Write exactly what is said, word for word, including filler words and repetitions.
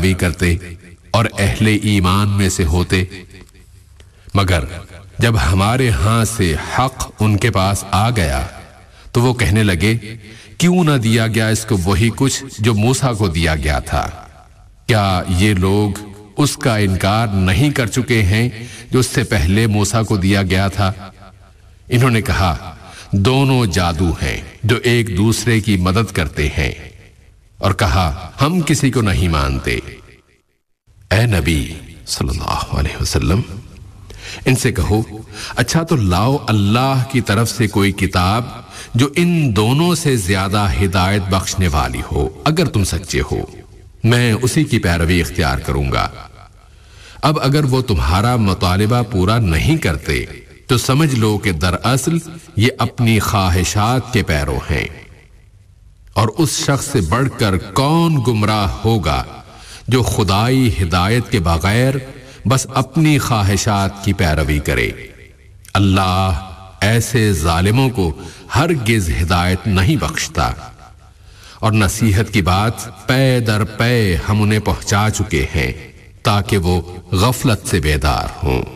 پیروی کرتے اور اہل ایمان میں سے ہوتے، مگر جب ہمارے ہاں سے حق ان کے پاس آ گیا تو وہ کہنے لگے کیوں نہ دیا گیا اس کو وہی کچھ جو موسیٰ کو دیا گیا تھا؟ کیا یہ لوگ اس کا انکار نہیں کر چکے ہیں جو اس سے پہلے موسیٰ کو دیا گیا تھا؟ انہوں نے کہا دونوں جادو ہیں جو ایک دوسرے کی مدد کرتے ہیں، اور کہا ہم کسی کو نہیں مانتے۔ اے نبی صلی اللہ علیہ وسلم ان سے کہو اچھا تو لاؤ اللہ کی طرف سے کوئی کتاب جو ان دونوں سے زیادہ ہدایت بخشنے والی ہو، اگر تم سچے ہو میں اسی کی پیروی اختیار کروں گا۔ اب اگر وہ تمہارا مطالبہ پورا نہیں کرتے تو سمجھ لو کہ دراصل یہ اپنی خواہشات کے پیرو ہیں، اور اس شخص سے بڑھ کر کون گمراہ ہوگا جو خدائی ہدایت کے بغیر بس اپنی خواہشات کی پیروی کرے۔ اللہ ایسے ظالموں کو ہرگز ہدایت نہیں بخشتا، اور نصیحت کی بات پے در پے ہم انہیں پہنچا چکے ہیں تاکہ وہ غفلت سے بیدار ہوں۔